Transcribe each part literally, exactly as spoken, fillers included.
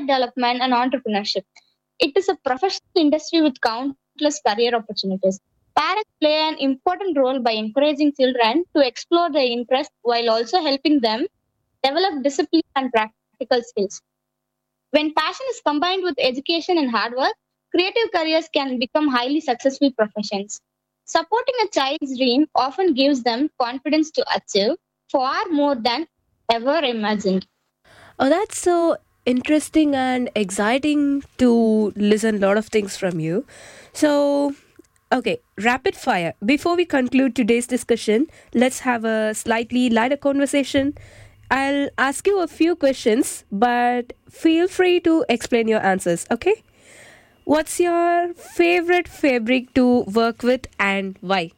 development, and entrepreneurship. It is a professional industry with countless career opportunities. Parents play an important role by encouraging children to explore their interests while also helping them develop discipline and practical skills. When passion is combined with education and hard work, creative careers can become highly successful professions. Supporting a child's dream often gives them confidence to achieve far more than ever imagined. Oh, that's so interesting and exciting to listen a lot of things from you. So, okay, rapid fire. Before we conclude today's discussion, let's have a slightly lighter conversation. I'll ask you a few questions, but feel free to explain your answers, okay? What's your favorite fabric to work with and why?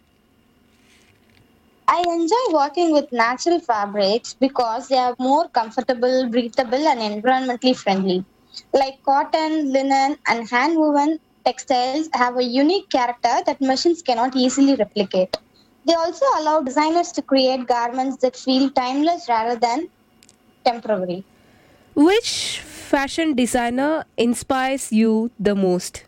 I enjoy working with natural fabrics because they are more comfortable, breathable, and environmentally friendly. Like cotton, linen, and hand woven textiles have a unique character that machines cannot easily replicate. They also allow designers to create garments that feel timeless rather than temporary. Which fashion designer inspires you the most?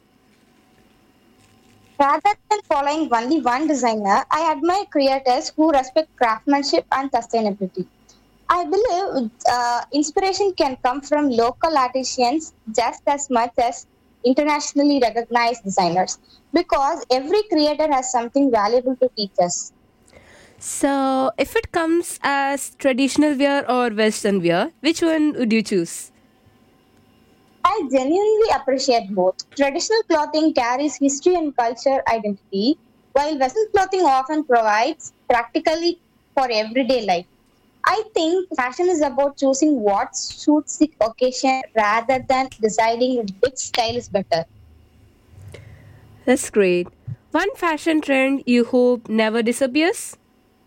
Rather than following only one designer, I admire creators who respect craftsmanship and sustainability. I believe uh, inspiration can come from local artisans just as much as internationally recognized designers because every creator has something valuable to teach us. So, if it comes as traditional wear or western wear, which one would you choose? I genuinely appreciate both. Traditional clothing carries history and culture identity, while Western clothing often provides practically for everyday life. I think fashion is about choosing what suits the occasion rather than deciding which style is better. That's great. One fashion trend you hope never disappears?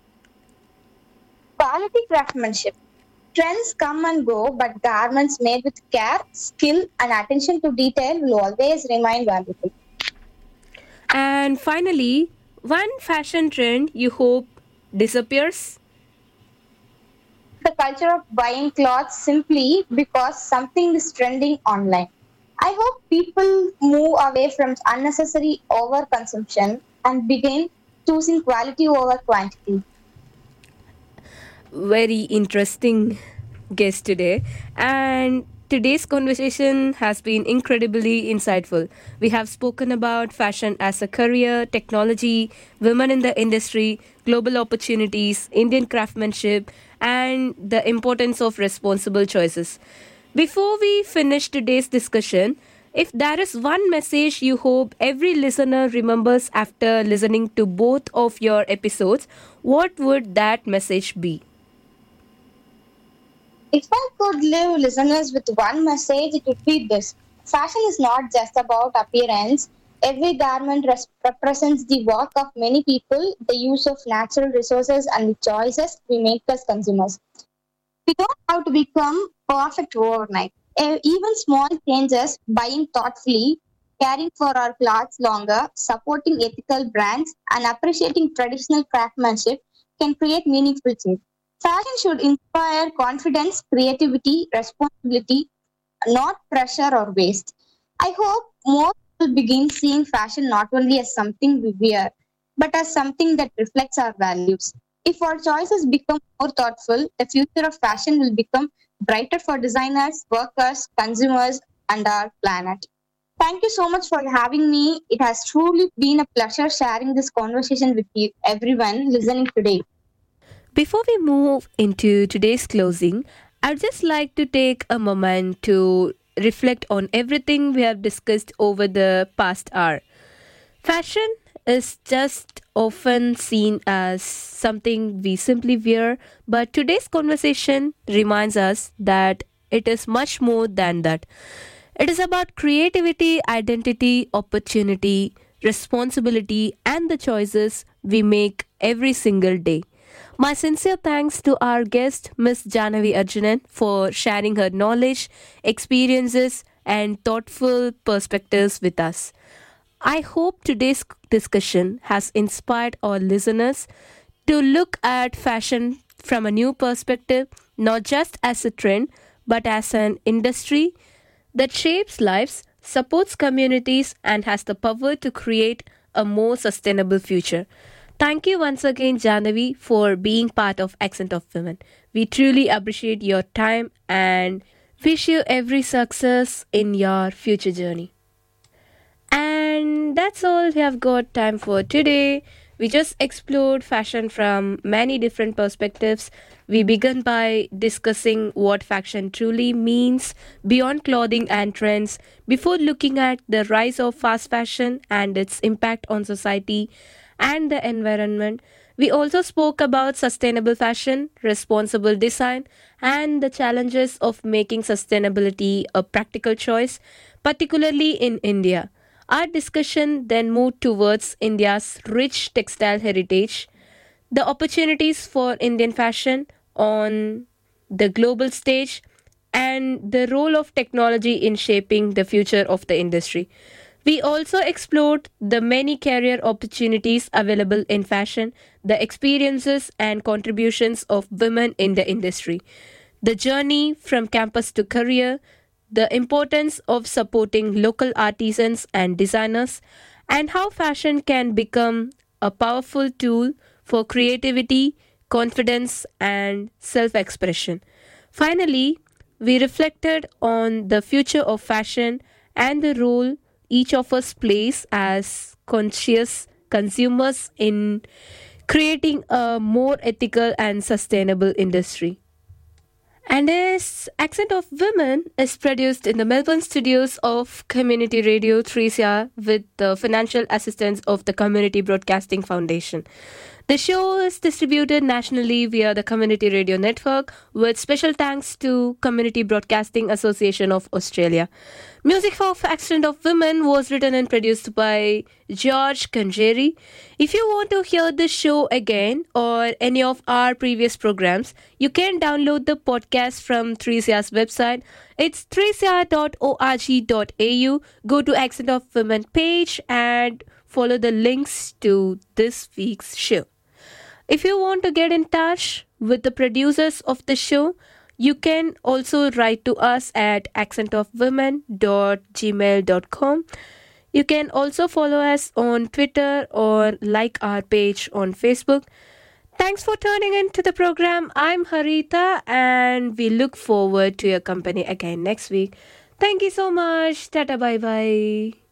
Quality craftsmanship. Trends come and go, but garments made with care, skill, and attention to detail will always remain valuable. And finally, one fashion trend you hope disappears? The culture of buying clothes simply because something is trending online. I hope people move away from unnecessary overconsumption and begin choosing quality over quantity. Very interesting guest today. And today's conversation has been incredibly insightful. We have spoken about fashion as a career, technology, women in the industry, global opportunities, Indian craftsmanship, and the importance of responsible choices. Before we finish today's discussion, if there is one message you hope every listener remembers after listening to both of your episodes, what would that message be? If I could leave listeners with one message, it would be this. Fashion is not just about appearance. Every garment res- represents the work of many people, the use of natural resources, and the choices we make as consumers. We don't have to become perfect overnight. E- Even small changes, buying thoughtfully, caring for our clothes longer, supporting ethical brands, and appreciating traditional craftsmanship can create meaningful change. Fashion should inspire confidence, creativity, responsibility, not pressure or waste. I hope more people begin seeing fashion not only as something we wear, but as something that reflects our values. If our choices become more thoughtful, the future of fashion will become brighter for designers, workers, consumers, and our planet. Thank you so much for having me. It has truly been a pleasure sharing this conversation with you, everyone listening today. Before we move into today's closing, I'd just like to take a moment to reflect on everything we have discussed over the past hour. Fashion is just often seen as something we simply wear, but today's conversation reminds us that it is much more than that. It is about creativity, identity, opportunity, responsibility, and the choices we make every single day. My sincere thanks to our guest, Miss Janavi Arjunan, for sharing her knowledge, experiences, and thoughtful perspectives with us. I hope today's discussion has inspired our listeners to look at fashion from a new perspective, not just as a trend, but as an industry that shapes lives, supports communities, and has the power to create a more sustainable future. Thank you once again, Janavi, for being part of Accent of Women. We truly appreciate your time and wish you every success in your future journey. And that's all we have got time for today. We just explored fashion from many different perspectives. We began by discussing what fashion truly means beyond clothing and trends, before looking at the rise of fast fashion and its impact on society and the environment. We also spoke about sustainable fashion, responsible design, and the challenges of making sustainability a practical choice, particularly in India. Our discussion then moved towards India's rich textile heritage, the opportunities for Indian fashion on the global stage, and the role of technology in shaping the future of the industry. We also explored the many career opportunities available in fashion, the experiences and contributions of women in the industry, the journey from campus to career, the importance of supporting local artisans and designers, and how fashion can become a powerful tool for creativity, confidence, and self expression. Finally, we reflected on the future of fashion and the role each of us plays as conscious consumers in creating a more ethical and sustainable industry. And this Accent of Women is produced in the Melbourne studios of Community Radio three C R with the financial assistance of the Community Broadcasting Foundation. The show is distributed nationally via the Community Radio Network with special thanks to Community Broadcasting Association of Australia. Music for Accent of Women was written and produced by George Kanjeri. If you want to hear this show again or any of our previous programs, you can download the podcast from three C R's website. It's three c r dot org dot a u. Go to Accent of Women page and follow the links to this week's show. If you want to get in touch with the producers of the show, you can also write to us at accent of women dot gmail dot com. You can also follow us on Twitter or like our page on Facebook. Thanks for tuning in to the program. I'm Harita and we look forward to your company again next week. Thank you so much. Tata bye bye.